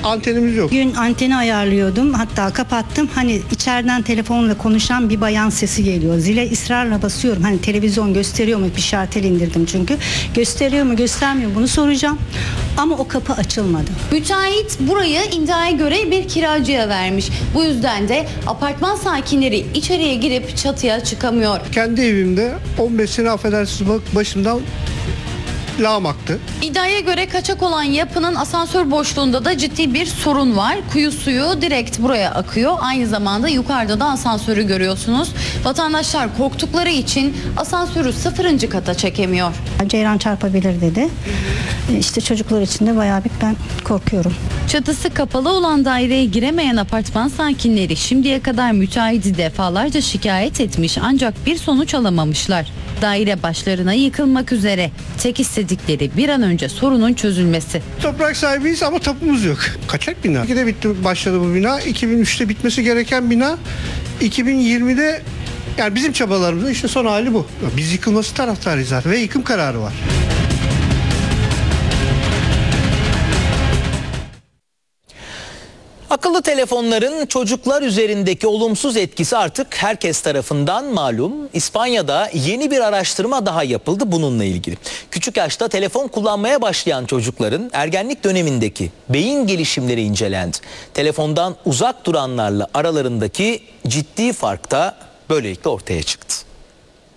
Antenimiz yok. Gün anteni ayarlıyordum, hatta kapattım. Hani içeriden telefonla konuşan bir bayan sesi geliyor. Zile ısrarla basıyorum. Hani televizyon gösteriyor mu? Bir şartel indirdim çünkü. Gösteriyor mu, göstermiyor mu? Bunu soracağım. Ama o kapı açılmadı. Müteahhit burayı iddiaya göre bir kiracıya vermiş. Bu yüzden de apartman sakinleri içeriye girip çatıya çıkamıyor. Kendi evimde 15 sene affedersiniz başımdan lağım aktı. İddiaya göre kaçak olan yapının asansör boşluğunda da ciddi bir sorun var. Kuyu suyu direkt buraya akıyor. Aynı zamanda yukarıda da asansörü görüyorsunuz. Vatandaşlar korktukları için asansörü 0. kata çekemiyor. Ceyran çarpabilir dedi. İşte çocuklar için de bayağı bir ben korkuyorum. Çatısı kapalı olan daireye giremeyen apartman sakinleri şimdiye kadar müteahhiti defalarca şikayet etmiş ancak bir sonuç alamamışlar. Daire başlarına yıkılmak üzere. Tek istedikleri bir an önce sorunun çözülmesi. Toprak sahibiyiz ama tapumuz yok. Kaçak bina. 2002'de bitti, başladı bu bina. 2003'te bitmesi gereken bina 2020'de, yani bizim çabalarımızın işte son hali bu. Biz yıkılması taraftarıyız zaten ve yıkım kararı var. Akıllı telefonların çocuklar üzerindeki olumsuz etkisi artık herkes tarafından malum. İspanya'da yeni bir araştırma daha yapıldı bununla ilgili. Küçük yaşta telefon kullanmaya başlayan çocukların ergenlik dönemindeki beyin gelişimleri incelendi. Telefondan uzak duranlarla aralarındaki ciddi fark da böylelikle ortaya çıktı.